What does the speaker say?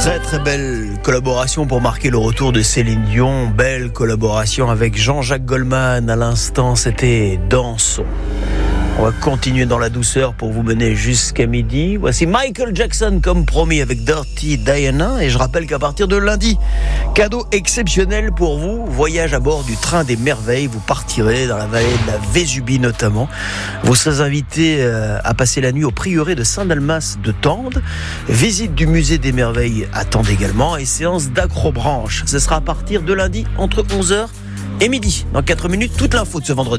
Très très belle collaboration pour marquer le retour de Céline Dion. Belle collaboration avec Jean-Jacques Goldman. À l'instant, c'était Dansons. On va continuer dans la douceur pour vous mener jusqu'à midi. Voici Michael Jackson comme promis avec Dirty Diana. Et je rappelle qu'à partir de lundi, cadeau exceptionnel pour vous. Voyage à bord du train des merveilles. Vous partirez dans la vallée de la Vésubie notamment. Vous serez invités à passer la nuit au prieuré de Saint-Dalmas de Tende. Visite du musée des merveilles à Tende également. Et séance d'acrobranche. Ce sera à partir de lundi entre 11h et midi. Dans 4 minutes, toute l'info de ce vendredi.